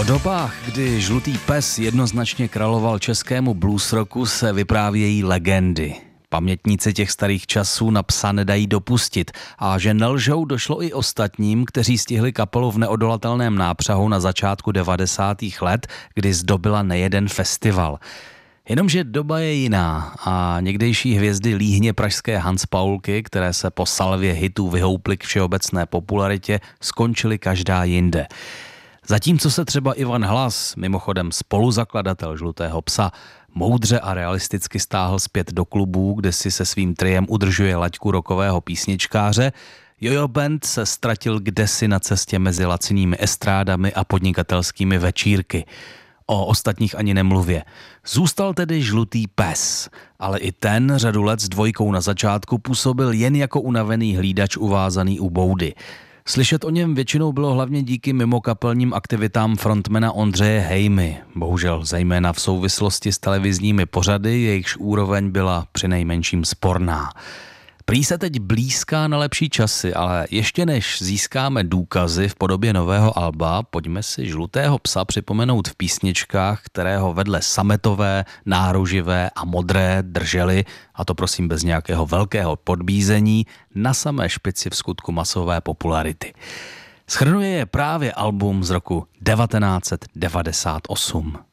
O dobách, kdy Žlutý pes jednoznačně královal českému blues rocku, se vyprávějí legendy. Pamětníci těch starých časů na psa nedají dopustit a že nelžou, došlo i ostatním, kteří stihli kapelu v neodolatelném nápřahu na začátku 90. let, kdy zdobila nejeden festival. Jenomže doba je jiná a někdejší hvězdy líhně pražské Hanspaulky, které se po salvě hitů vyhouply k všeobecné popularitě, skončily každá jinde. Zatímco se třeba Ivan Hlas, mimochodem spoluzakladatel Žlutého psa, moudře a realisticky stáhl zpět do klubů, kde si se svým triem udržuje laťku rockového písničkáře, Jojo Band se ztratil kdesi na cestě mezi lacinými estrádami a podnikatelskými večírky. O ostatních ani nemluvě. Zůstal tedy Žlutý pes, ale i ten řadu let s dvojkou na začátku působil jen jako unavený hlídač uvázaný u boudy. Slyšet o něm většinou bylo hlavně díky mimokapelním aktivitám frontmana Ondřeje Hejmy, bohužel zejména v souvislosti s televizními pořady, jejichž úroveň byla přinejmenším sporná. Prý se teď blízká na lepší časy, ale ještě než získáme důkazy v podobě nového alba, pojďme si Žlutého psa připomenout v písničkách, které ho vedle sametové, náruživé a modré držely, a to prosím bez nějakého velkého podbízení, na samé špici v skutku masové popularity. Shrnuje je právě album z roku 1998.